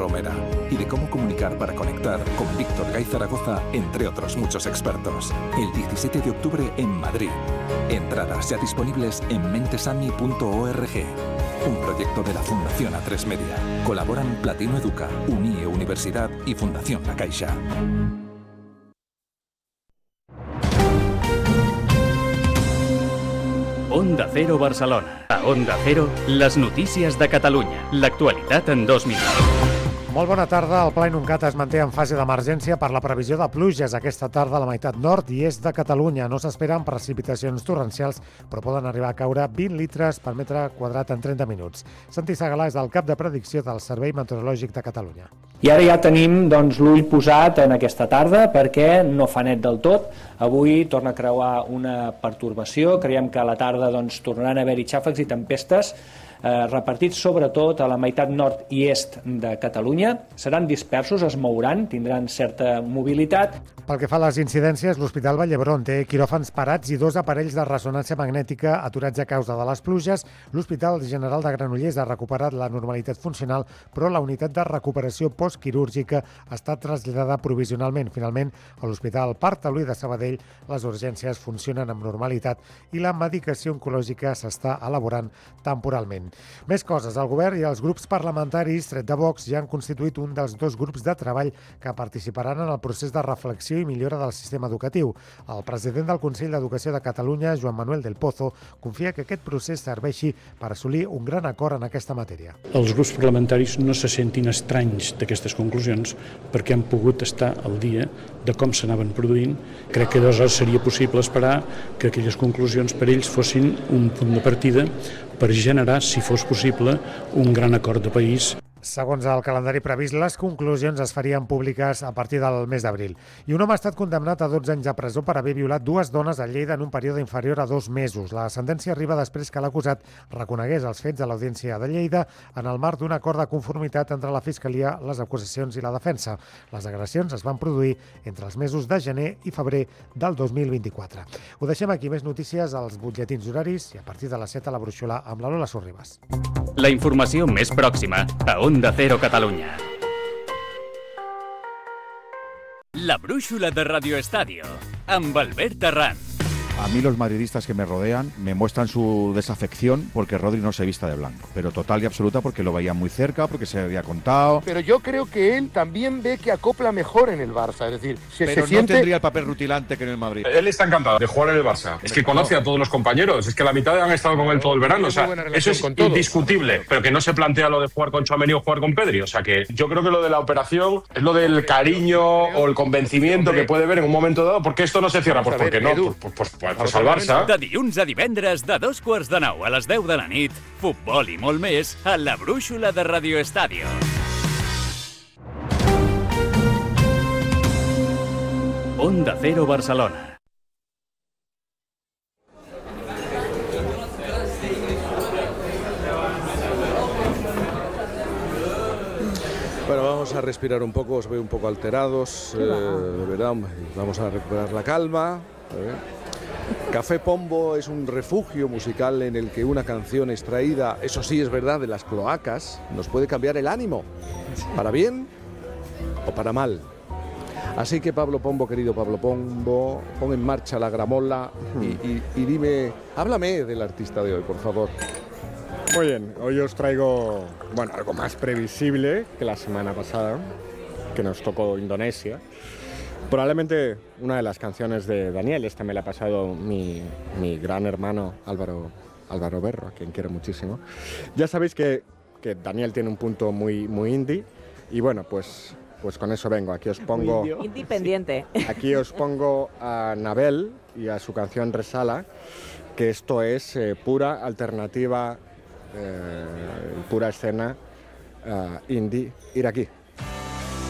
Romera y de cómo comunicar para conectar con Víctor Gay Zaragoza, entre otros muchos expertos. El 17 de octubre en Madrid. Entradas ya disponibles en mentesami.org. Un proyecto de la Fundación A3 Media. Colaboran Platino Educa, UNIE Universidad y Fundación La Caixa. Onda Cero Barcelona. A Onda Cero, les notícies de Catalunya. L'actualitat en 2 minuts. Molt bona tarda. El Pla Inuncat es manté en fase d'emergència per la previsió de pluges aquesta tarda a la meitat nord i est de Catalunya. No s'esperen precipitacions torrencials, però poden arribar a caure 20 litres per metre quadrat en 30 minuts. Santi Segalà és el cap de predicció del Servei Meteorològic de Catalunya. I ara ja tenim l'ull posat en aquesta tarda perquè no fa net del tot. Avui torna a creuar una pertorbació. Creiem que a la tarda tornaran a haver-hi xàfecs i tempestes repartits sobretot a la meitat nord i est de Catalunya. Seran dispersos, es mouran, tindran certa mobilitat. Pel que fa a les incidències, l'Hospital Vall d'Hebron té quiròfans parats i 2 aparells de ressonància magnètica aturats a causa de les pluges. L'Hospital General de Granollers ha recuperat la normalitat funcional, però la unitat de recuperació postquirúrgica ha estat traslladada provisionalment. Finalment, a l'Hospital Parc Taulí de Sabadell les urgències funcionen amb normalitat i la medicació oncològica s'està elaborant temporalment. Més coses. El govern i els grups parlamentaris, tret de Vox, ja han constituït un dels 2 grups de treball que participaran en el procés de reflexió i millora del sistema educatiu. El president del Consell d'Educació de Catalunya, Joan Manuel del Pozo, confia que aquest procés serveixi per assolir un gran acord en aquesta matèria. Els grups parlamentaris no se sentin estranys d'aquestes conclusions perquè han pogut estar al dia de com s'anaven produint. Crec que aleshores seria possible esperar que aquelles conclusions per ells fossin un punt de partida per generar, si fos possible, un gran acord de país. Segons el calendari previst, les conclusions es farien públiques a partir del mes d'abril. I un home ha estat condemnat a 12 anys de presó per haver violat 2 dones a Lleida en un període inferior a 2 mesos. La sentència arriba després que l'acusat reconegués els fets a l'Audiència de Lleida en el marc d'un acord de conformitat entre la Fiscalia, les acusacions i la defensa. Les agressions es van produir entre els mesos de gener i febrer del 2024. Ho deixem aquí. Més notícies als butlletins horaris i a partir de les 7 a la Brúixola amb la Lola Sorribas. La informació més pròxima a Onda Cero Catalunya. La brúixola de Radio Estadio amb Albert Terrán. A mí los madridistas que me rodean me muestran su desafección porque Rodri no se vista de blanco, pero total y absoluta porque lo veían muy cerca, porque se había contado. Pero yo creo que él también ve que acopla mejor en el Barça, es decir, pero no tendría el papel rutilante que en el Madrid. Él está encantado de jugar en el Barça. Es que conoce a todos los compañeros, es que la mitad han estado con él todo el verano, o sea, eso es indiscutible, pero que no se plantea lo de jugar con Tchouaméni o jugar con Pedri, o sea que yo creo que lo de la operación es lo del cariño o el convencimiento que puede ver en un momento dado, porque esto no se cierra, pues porque no, pues al Barça. De dilluns a divendres, de 2:15 a les 10 de la nit, futbol i molt més a la brúixola de Radio Estadio. Onda Cero Barcelona. Bueno, vamos a respirar un poco, os veo un poco alterados, de verdad, vamos a recuperar la calma. Café Pombo es un refugio musical en el que una canción extraída, eso sí es verdad, de las cloacas, nos puede cambiar el ánimo, para bien o para mal. Así que Pablo Pombo, querido Pablo Pombo, pon en marcha la gramola y dime, háblame del artista de hoy, por favor. Muy bien, hoy os traigo, algo más previsible que la semana pasada, que nos tocó Indonesia. Probablemente una de las canciones de Daniel, esta me la ha pasado mi gran hermano Álvaro Berro, a quien quiero muchísimo. Ya sabéis que Daniel tiene un punto muy indie y bueno, pues con eso vengo. Aquí os pongo... Independiente. Aquí os pongo a Nabel y a su canción Resala, que esto es pura alternativa, pura escena indie iraquí.